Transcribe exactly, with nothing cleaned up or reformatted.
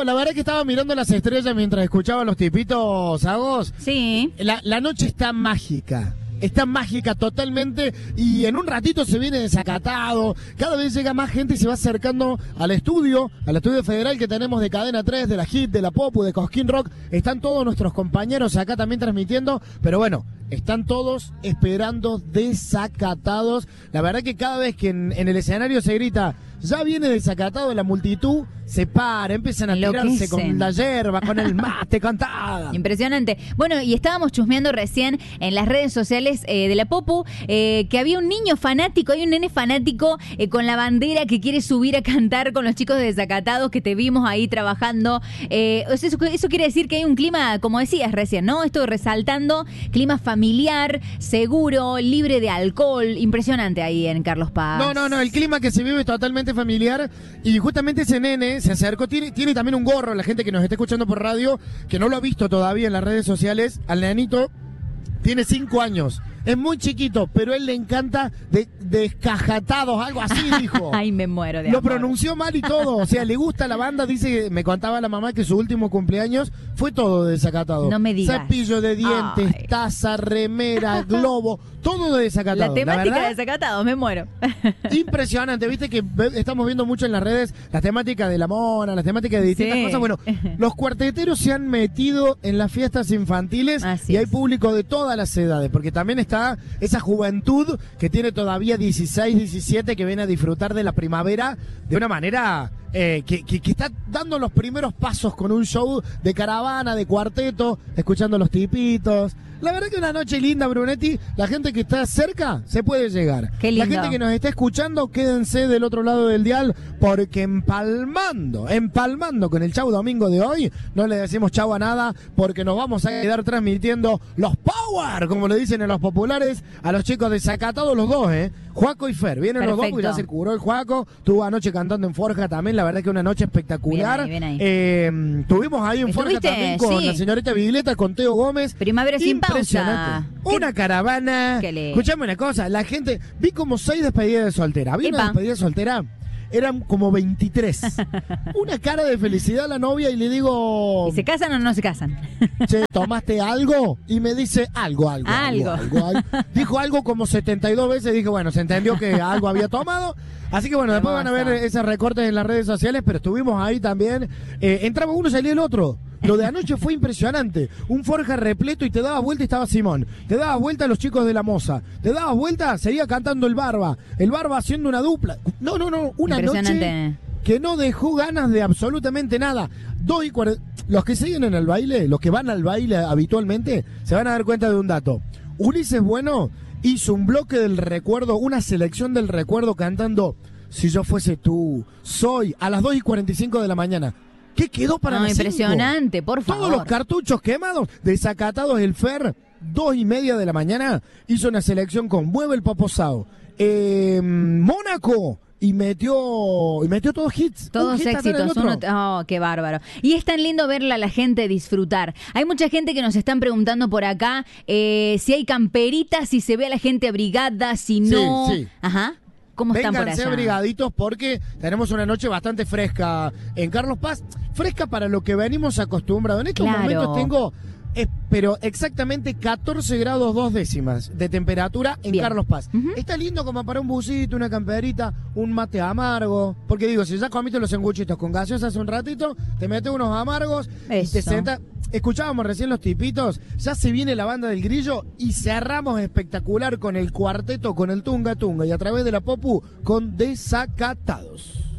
Gabo, la verdad que estaba mirando las estrellas mientras escuchaba a los tipitos, Agos. Sí. La, la noche está mágica. Está mágica totalmente y en un ratito se viene desacatado. Cada vez llega más gente y se va acercando al estudio, al estudio federal que tenemos de Cadena tres, de la Hit, de la Popu, de Cosquín Rock. Están todos nuestros compañeros acá también transmitiendo, pero bueno, están todos esperando desacatados. La verdad que cada vez que en, en el escenario se grita, ya viene desacatado, la multitud se para, empiezan a tirarse con la yerba, con el mate, cantada. Impresionante. Bueno, y estábamos chusmeando recién en las redes sociales eh, de la Popu eh, que había un niño fanático, hay un nene fanático eh, con la bandera que quiere subir a cantar con los chicos de Desacatados que te vimos ahí trabajando. Eh, eso, eso quiere decir que hay un clima, como decías recién, ¿no? Esto resaltando, clima familiar, seguro, libre de alcohol. Impresionante ahí en Carlos Paz. No, no, no, el clima que se vive es totalmente familiar y justamente ese nene se acercó, tiene, tiene también un gorro, la gente que nos está escuchando por radio, que no lo ha visto todavía en las redes sociales, al nenito tiene cinco años. Es muy chiquito, pero él le encanta de, descajatados, algo así dijo. Ay, me muero de Lo amor. pronunció mal y todo, o sea, le gusta la banda, dice, me contaba la mamá que su último cumpleaños fue todo de Desacatado. No me digas. Cepillo de dientes, Ay. taza, remera, globo, todo de Desacatado. La temática la de Desacatados, me muero. Impresionante, viste que ve, estamos viendo mucho en las redes las temáticas de la mona, las temáticas de distintas Sí. cosas. Bueno, los cuarteteros se han metido en las fiestas infantiles. Así y hay es. público de todas las edades, porque también está esa juventud que tiene todavía dieciséis, diecisiete, que viene a disfrutar de la primavera de una manera eh, que, que, que está dando los primeros pasos con un show de caravana, de cuarteto, escuchando los tipitos. La verdad que una noche linda, Brunetti. La gente que está cerca se puede llegar. Qué lindo. La gente que nos está escuchando, quédense del otro lado del dial, porque empalmando, empalmando con el Chau Domingo de hoy, no le decimos chau a nada, porque nos vamos a quedar transmitiendo los Power, como le dicen en los populares, a los chicos de Desacatados, los dos, ¿eh? Juaco y Fer. Vienen Perfecto. los dos, porque ya se curó el Juaco. Estuvo anoche cantando en Forja también, la verdad que una noche espectacular. Bien ahí, bien ahí. Eh, tuvimos ahí en Forja ¿Estuviste? también con Sí. la señorita Vigleta, con Teo Gómez. Primavera sin pausa. Impresionante. Una caravana. Qué lindo. Escuchame una cosa, la gente, vi como seis despedidas de soltera. Vi una Epa. despedida de soltera, eran como veintitrés. Una cara de felicidad a la novia y le digo, ¿Y se casan o no se casan? che, ¿tomaste algo? Y me dice algo, algo, algo, Algo. algo, algo. Dijo algo como setenta y dos veces, dije, bueno, se entendió que algo había tomado. Así que bueno, después van a ver esos recortes en las redes sociales, pero estuvimos ahí también. Eh, entraba uno, salía el otro. Lo de anoche fue impresionante. Un Forja repleto y te dabas vuelta y estaba Simón. Te dabas vuelta a los chicos de la Moza. Te dabas vuelta, seguía cantando el Barba. El Barba haciendo una dupla. No, no, no, una Impresionante. noche que no dejó ganas de absolutamente nada. Dos y cuare- Los que siguen en el baile, los que van al baile habitualmente, se van a dar cuenta de un dato. Ulises Bueno hizo un bloque del recuerdo, una selección del recuerdo cantando Si yo fuese tú, soy, a las dos y cuarenta y cinco de la mañana. ¿Qué quedó para No, las cinco? impresionante, por favor. Todos los cartuchos quemados, Desacatados el Fer, dos y media de la mañana, hizo una selección con Mueve el Poposao, eh, Mónaco, y metió y metió todos hits. Todos un hit atrás del éxitos. otro. Uno, oh, qué bárbaro. Y es tan lindo verla a la gente disfrutar. Hay mucha gente que nos están preguntando por acá eh, si hay camperitas, si se ve a la gente abrigada, si no. Sí, sí. Ajá. ¿Cómo están por Vénganse allá? abrigaditos porque tenemos una noche bastante fresca en Carlos Paz. Fresca para lo que venimos acostumbrados. En estos Claro. momentos tengo, eh, pero exactamente catorce grados dos décimas de temperatura en Bien. Carlos Paz. Ujú. Está lindo como para un busito, una camperita, un mate amargo. Porque digo, si ya comiste los sanguchitos con gaseosa hace un ratito, te metes unos amargos y te Eso. sentas. Escuchábamos recién los tipitos, ya se viene la banda del Grillo y cerramos espectacular con el cuarteto, con el Tunga Tunga y a través de la Popu con Desacatados.